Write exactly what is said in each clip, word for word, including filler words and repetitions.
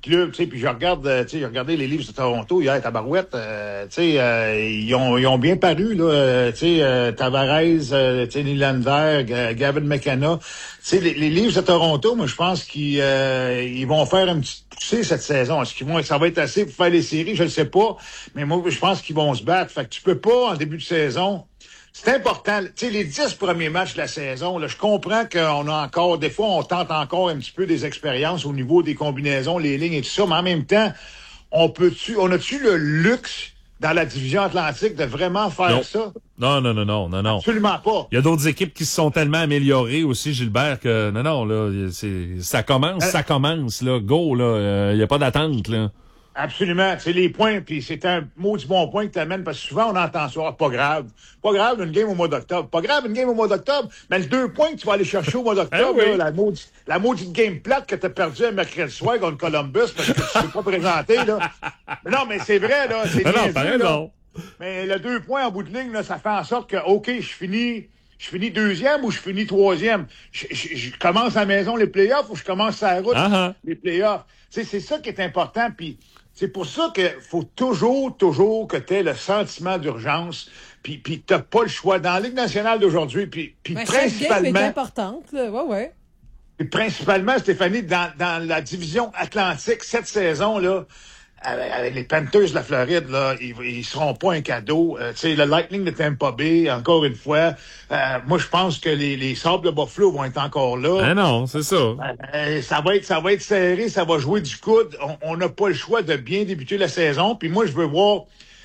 club, tu sais, puis je regarde, tu sais, j'ai regardé les Leafs de Toronto hier, Tabarouette, euh, tu sais, euh, ils ont, ils ont bien paru, là, euh, tu sais, euh, Tavares, euh, tu sais, Nylander, G- Gavin McKenna, tu sais, les, les Leafs de Toronto, moi, je pense qu'ils, euh, ils vont faire un petit poussée cette saison. Est-ce qu'ils vont, ça va être assez pour faire les séries, je ne sais pas, mais moi, je pense qu'ils vont se battre. Fait que tu peux pas, en début de saison. C'est important. Tu sais, les dix premiers matchs de la saison, là, je comprends qu'on a encore, des fois, on tente encore un petit peu des expériences au niveau des combinaisons, les lignes et tout ça, mais en même temps, on peut-tu, on a-tu le luxe dans la division Atlantique de vraiment faire non. ça? Non, non, non, non, non, non. Absolument pas. Il y a d'autres équipes qui se sont tellement améliorées aussi, Gilbert, que non, non, là, c'est, ça commence, euh, ça commence, là, go, là, il euh, y a pas d'attente, là. Absolument. C'est les points, puis c'est un maudit bon point que tu amènes, parce que souvent, on entend ça, pas grave. Pas grave, une game au mois d'octobre. Pas grave, une game au mois d'octobre. Mais les deux points que tu vas aller chercher au mois d'octobre, ah oui. là, la, maudite, la maudite game plate que tu as perdue un mercredi soir contre Columbus parce que tu ne t'es pas présenté, là. Mais non, mais c'est vrai, là. C'est non, pareil, non. Mais le deux points en bout de ligne, là, ça fait en sorte que, OK, je finis... Je finis deuxième ou je finis troisième? Je, je, je commence à la maison les playoffs ou je commence à la route uh-huh. les playoffs? C'est, c'est ça qui est important. Puis c'est pour ça qu'il faut toujours, toujours que tu aies le sentiment d'urgence. Puis, puis tu n'as pas le choix. Dans la Ligue nationale d'aujourd'hui, puis, puis ben, principalement... Cette game est importante. Là. Ouais, ouais. Puis principalement, Stéphanie, dans, dans la division Atlantique, cette saison-là, avec les Panthers de la Floride, là, ils, ils seront pas un cadeau. Euh, tu sais, le Lightning de Tampa Bay, encore une fois, euh, moi, je pense que les, les Sabres de Buffalo vont être encore là. Ah non, c'est ça. Euh, ça va être, ça va être serré, ça va jouer du coude. On n'a pas le choix de bien débuter la saison. Puis moi, je veux voir...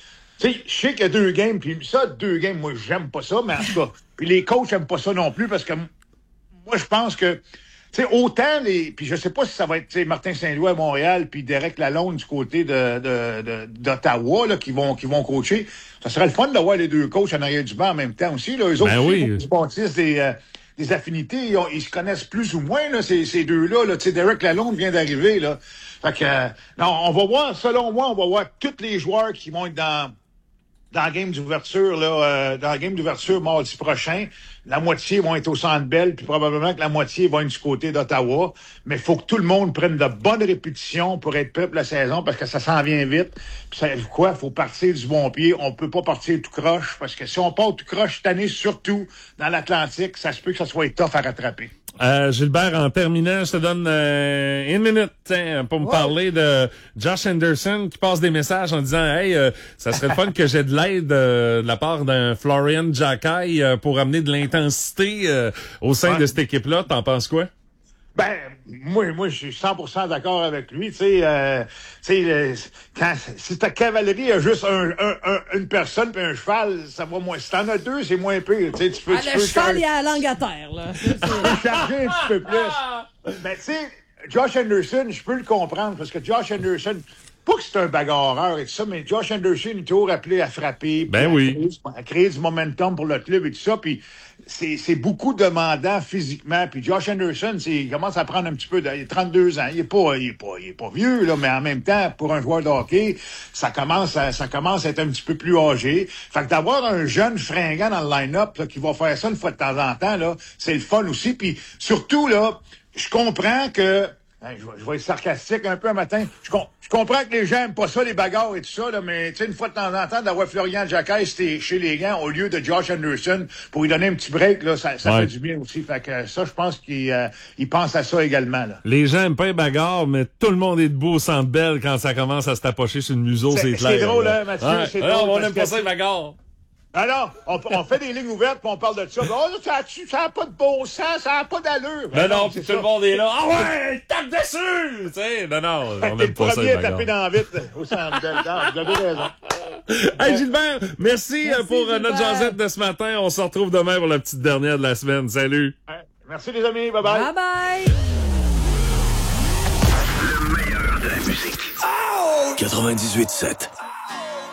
Tu sais, je sais qu'il y a deux games, puis ça, deux games, moi, j'aime pas ça, mais en tout cas, puis les coachs n'aiment pas ça non plus, parce que moi, je pense que tu sais, autant les... Puis je sais pas si ça va être Martin Saint-Louis à Montréal puis Derek Lalonde du côté de, de, de, d'Ottawa là, qui vont qui vont coacher. Ça serait le fun d'avoir les deux coachs en arrière du banc en même temps aussi. Là. Eux autres, ben oui. ils bâtissent des, euh, des affinités. Ils, ont, ils se connaissent plus ou moins, là, ces, ces deux-là. Là. Tu sais, Derek Lalonde vient d'arriver. Là. Fait que euh, non, on va voir, selon moi, on va voir tous les joueurs qui vont être dans. Dans la game d'ouverture, là, euh, dans la game d'ouverture mardi prochain, la moitié vont être au Centre Bell, puis probablement que la moitié va être du côté d'Ottawa. Mais il faut que tout le monde prenne de bonnes répétitions pour être prêt pour la saison, parce que ça s'en vient vite. Puis ça, quoi, faut partir du bon pied. On peut pas partir tout croche, parce que si on part tout croche cette année, surtout dans l'Atlantique, ça se peut que ça soit tough à rattraper. Euh, Gilbert, en terminant, je te donne euh, une minute hein, pour me wow. parler de Josh Anderson qui passe des messages en disant « Hey, euh, ça serait le fun que j'ai de l'aide euh, de la part d'un Florian Jackai euh, pour amener de l'intensité euh, au sein ouais. de cette équipe-là. » T'en penses quoi? Ben, moi, moi, je suis cent pour cent d'accord avec lui. Tu sais, euh, tu sais, quand si ta cavalerie a juste un, un, un, une personne puis un cheval, ça va moins. Si t'en as deux, c'est moins pire. Tu sais, tu peux. Ah, tu le peux cheval, char... il a la langue à terre, là. Tu peux charger un petit peu plus. Ben, tu sais, Josh Anderson, je peux le comprendre parce que Josh Anderson. Pas que c'est un bagarreur et tout ça, mais Josh Anderson est toujours appelé à frapper. Ben à oui. Créer, à créer du momentum pour le club et tout ça. Puis c'est, c'est beaucoup demandant physiquement. Puis Josh Anderson, c'est, il commence à prendre un petit peu de, il a trente-deux ans. Il est pas, il est pas, il est pas vieux, là, mais en même temps, pour un joueur de hockey, ça commence à, ça commence à être un petit peu plus âgé. Fait que d'avoir un jeune fringant dans le line-up, là, qui va faire ça une fois de temps en temps, là, c'est le fun aussi. Puis surtout, là, je comprends que, Hey, je, vais, je vais être sarcastique un peu un matin. Je, com- je comprends que les gens aiment pas ça, les bagarres et tout ça, là, mais tu sais, une fois de temps en temps, d'avoir Florian Jackai chez les gants au lieu de Josh Anderson pour lui donner un petit break, là, ça, ça ouais. fait du bien aussi. Fait que ça, je pense qu'il euh, il pense à ça également. Là. Les gens aiment pas les bagarres, mais tout le monde est debout au Centre Bell quand ça commence à se tapocher sur le museau, c'est, c'est clair. C'est drôle, hein, Mathieu? Ouais. C'est Alors, drôle. on aime pas ça, les bagarres. Alors, on, on fait des lignes ouvertes puis on parle de ça. Oh, ça n'a pas de bon sens, ça n'a pas d'allure. Ben non, puis tout le monde est là. Ah ouais, tape dessus! Tu sais, non, non, on T'es aime pas ça, le premier à taper dans la vitre au Centre Bell. Vous avez raison. Hey Gilbert, merci, merci pour Gilbert. Notre jasette de ce matin. On se retrouve demain pour la petite dernière de la semaine. Salut! Merci les amis, bye bye! Bye bye! Le meilleur de la musique. Oh! quatre-vingt-dix-huit sept